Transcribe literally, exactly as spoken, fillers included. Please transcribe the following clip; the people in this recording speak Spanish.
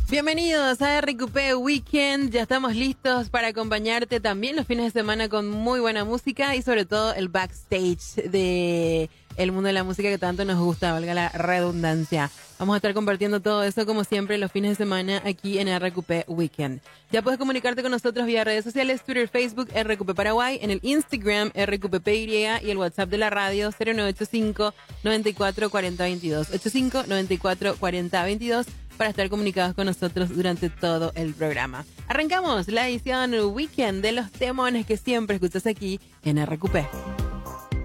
Bienvenidos a R Q P Weekend, ya estamos listos para acompañarte también los fines de semana con muy buena música y sobre todo el backstage de el mundo de la música que tanto nos gusta, valga la redundancia. Vamos a estar compartiendo todo eso como siempre los fines de semana aquí en R Q P Weekend. Ya puedes comunicarte con nosotros vía redes sociales, Twitter, Facebook, R Q P Paraguay, en el Instagram, R Q P P Y y el WhatsApp de la radio cero nueve ocho cinco, nueve cuatro cuatro cero dos dos, ocho cinco, nueve cuatro cuatro cero dos dos para estar comunicados con nosotros durante todo el programa. Arrancamos la edición Weekend de los temones que siempre escuchas aquí en R Q P.